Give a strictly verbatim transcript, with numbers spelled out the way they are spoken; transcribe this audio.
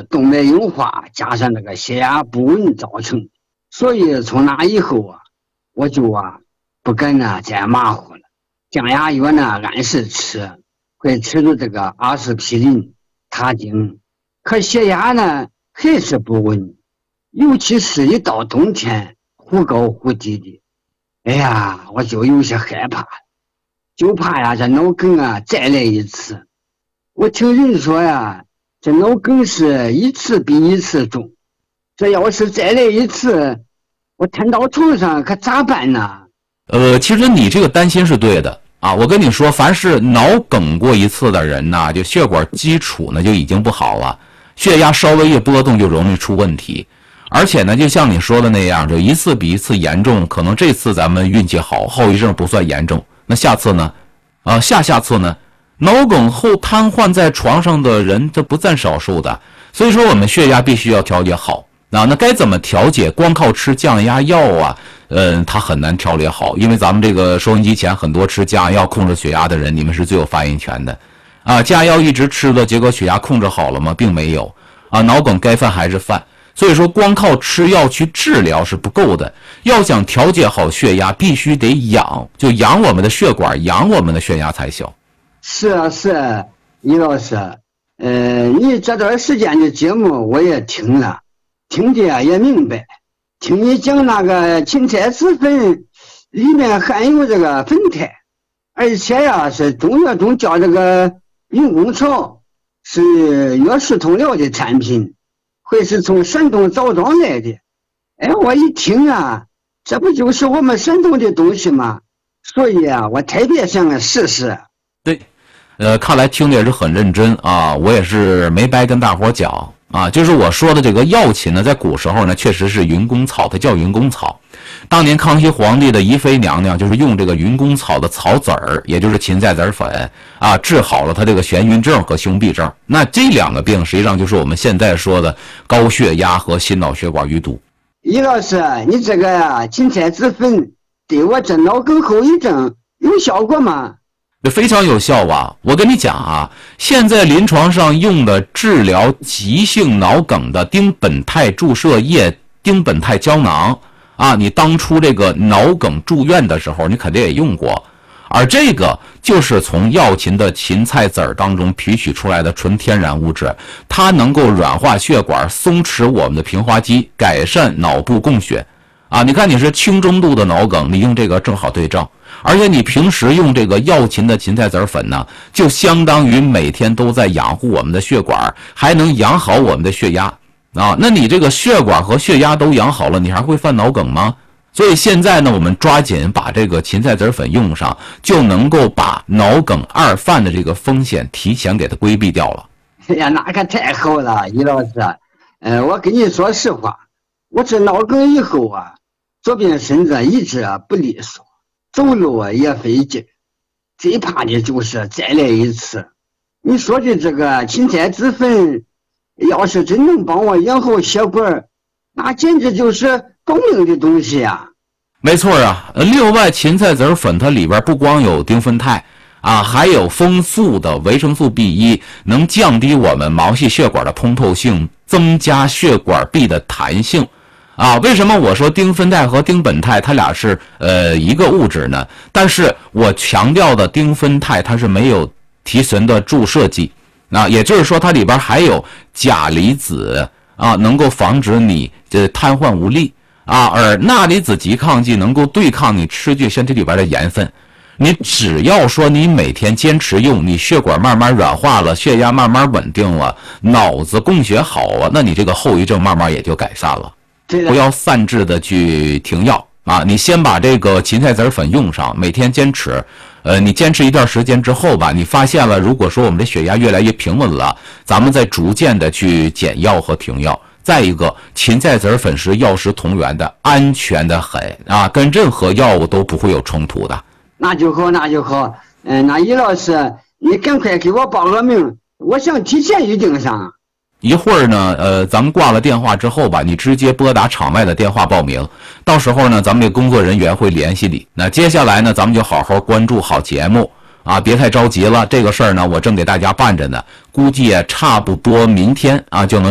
是动脉硬化加上那个血压不稳造成。所以从那以后啊，我就啊不敢呢再马虎了。降压药呢按时吃，会吃入这个阿司匹林、他汀，可血压呢还是不稳，尤其是一到冬天忽高忽低的。哎呀，我就有些害怕了，就怕呀这脑梗啊再来一次。我听人说呀，这脑梗是一次比一次重，这要是再来一次，我瘫到床上可咋办呢？ 呃，其实你这个担心是对的啊。我跟你说，凡是脑梗过一次的人呢，就血管基础呢就已经不好了，血压稍微一波动就容易出问题。而且呢，就像你说的那样，就一次比一次严重。可能这次咱们运气好，后遗症不算严重，那下次呢？啊，下下次呢？脑梗后瘫痪在床上的人，这不占少数的。所以说，我们血压必须要调节好。啊，那该怎么调节？光靠吃降压药啊，嗯，它很难调节好。因为咱们这个收音机前很多吃降压药控制血压的人，你们是最有发言权的。啊，降压药一直吃了，结果血压控制好了吗？并没有。啊，脑梗该犯还是犯。所以说，光靠吃药去治疗是不够的。要想调节好血压，必须得养，就养我们的血管，养我们的血压才行。 是啊，是啊，李老师，呃，你这段时间的节目我也听了，听的也明白。听你讲那个芹菜籽粉里面含有这个酚酞，而且呀是中药中叫这个云公草，是药食同疗的产品。会是从山东枣庄来的。哎，我一听啊，这不就是我们山东的东西吗？所以啊，我特别想试试。 对，呃，看来听的也是很认真啊，我也是没白跟大伙讲啊，就是我说的这个药芹呢，在古时候呢，确实是云公草，它叫云公草。当年康熙皇帝的宜妃娘娘就是用这个云公草的草籽儿，也就是芹菜籽粉啊，治好了她这个眩晕症和胸痹症。那这两个病实际上就是我们现在说的高血压和心脑血管淤堵。 李老师，你这个呀，芹菜籽粉对我这脑梗后遗症有效果吗？ 非常有效啊！我跟你讲啊，现在临床上用的治疗急性脑梗的丁苯酞注射液、丁苯酞胶囊啊，你当初这个脑梗住院的时候，你肯定也用过。而这个就是从药芹的芹菜籽儿当中提取出来的纯天然物质，它能够软化血管，松弛我们的平滑肌，改善脑部供血。啊，你看你是轻中度的脑梗，你用这个正好对症。而且你平时用这个药芹的芹菜籽粉呢，就相当于每天都在养护我们的血管，还能养好我们的血压啊。那你这个血管和血压都养好了，你还会犯脑梗吗？所以现在呢，我们抓紧把这个芹菜籽粉用上，就能够把脑梗二犯的这个风险提前给它规避掉了。 哎呀，那可太好了，于老师。呃，我跟你说实话，我这脑梗以后啊，左边身子一直不利索，走路也费劲，最怕的就是再来一次。你说的这个芹菜籽粉，要是真能帮我养好血管，那简直就是保命的东西啊！ 没错啊，另外芹菜籽粉它里边不光有丁酚酞啊，还有丰富的维生素 B 一，能降低我们毛细血管的通透性，增加血管壁的弹性。啊，为什么我说丁酚酞和丁苯酞它俩是呃一个物质呢？但是我强调的丁酚酞它是没有提纯的注射剂，啊，也就是说它里边还有钾离子啊，能够防止你这瘫痪无力啊，而钠离子拮抗剂能够对抗你吃进身体里边的盐分。你只要说你每天坚持用，你血管慢慢软化了，血压慢慢稳定了，脑子供血好啊，那你这个后遗症慢慢也就改善了。不要擅自的去停药啊！你先把这个芹菜籽粉用上，每天坚持。呃，你坚持一段时间之后吧，你发现了，如果说我们的血压越来越平稳了，咱们再逐渐的去减药和停药。再一个，芹菜籽粉是药食同源的，安全的很啊，跟任何药物都不会有冲突的。 那就好，那就好。嗯、呃，那于老师，你赶快给我报个名，我想提前预定上。 一会儿呢，呃，咱们挂了电话之后吧，你直接拨打场外的电话报名，到时候呢，咱们这工作人员会联系你。那接下来呢，咱们就好好关注好节目啊，别太着急了。这个事儿呢，我正给大家办着呢，估计也差不多明天啊就能。